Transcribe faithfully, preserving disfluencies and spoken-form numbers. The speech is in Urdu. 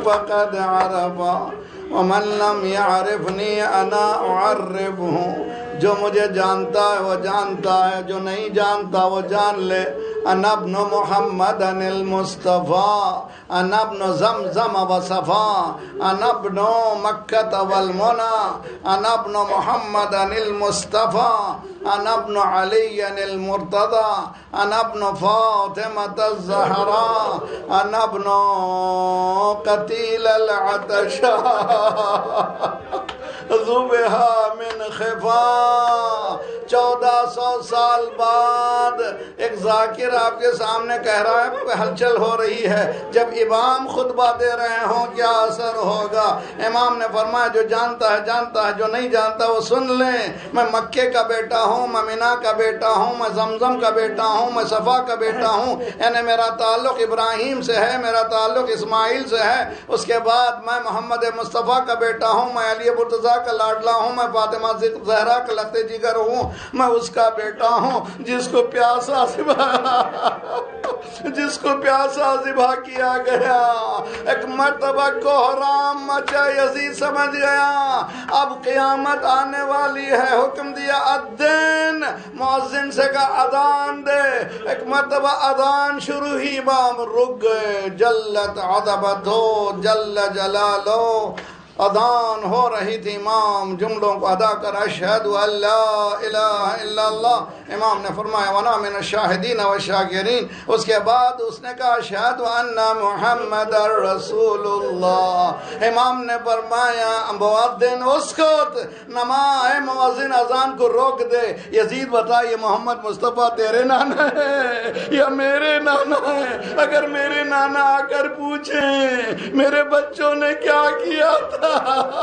فقد عرفا ومن لم يعرفني انا اعرفه، جو مجھے جانتا ہے وہ جانتا ہے، جو نہیں جانتا وہ جان لے۔ انا ابن محمد المصطفیٰ، انا ابن زمزم وصفا، انا ابن مکہ والمنى، انا ابن محمد المصطفیٰ، انا ابن علی المرتضی، انا ابن فاطمة الزہراء، انا ابن قتیل العطشاء ذبحا من خفا۔ چودہ سو سال بعد ایک ذاکر آپ کے سامنے کہہ رہا ہے کہ ہلچل ہو رہی ہے، جب امام خطبہ دے رہے ہوں کیا اثر ہوگا؟ امام نے فرمایا جو جانتا ہے جانتا ہے، جو نہیں جانتا وہ سن لیں۔ میں مکے کا بیٹا ہوں، میں مینا کا بیٹا ہوں، میں زمزم کا بیٹا ہوں، میں صفا کا بیٹا ہوں، یعنی میرا تعلق ابراہیم سے ہے، میرا تعلق اسماعیل سے ہے۔ اس کے بعد میں محمد مصطفیٰ کا بیٹا ہوں، میں علی مرتضیٰ کا لاڈلا ہوں، میں فاطمہ زہرا کا لخت جگر ہوں، میں اس کا بیٹا ہوں جس کو پیاسا جس کو پیاسا ذبح کیا گیا۔ ایک مرتبہ کوہرام مچا، یزید سمجھ گیا اب قیامت آنے والی ہے، حکم دیا الدین، مؤذن سے کہا اذان دے۔ ایک مرتبہ اذان شروع ہی، امام رک گئے، جلت عظمتہ جل جلالہ، اذان ہو رہی تھی، امام جملوں کو ادا کر اشہد ان لا الہ الا اللہ۔ امام نے فرمایا وانا من الشاہدین والشاکرین۔ اس کے بعد اس نے کہا اشہد ان محمد رسول اللہ۔ امام نے فرمایا مؤذن اسکت، نما اے مؤذن اذان کو روک دے۔ یزید بتا یہ محمد مصطفیٰ تیرے نانا ہے یا میرے نانا ہے؟ اگر میرے نانا آ کر پوچھیں میرے بچوں نے کیا کیا تھا